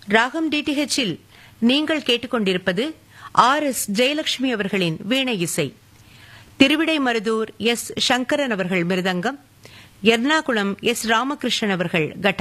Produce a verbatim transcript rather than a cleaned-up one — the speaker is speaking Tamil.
ராகம் டிடிஹெச்சில் நீங்கள் கேட்டுக்கொண்டிருப்பது ஆர் எஸ் ஜெயலட்சுமி அவர்களின் வீணை இசை. திருவிடைமருதூர் எஸ் சங்கரன் அவர்கள் மிருதங்கம், எர்ணாகுளம் எஸ் ராமகிருஷ்ணன் அவர்கள் கட்டம்.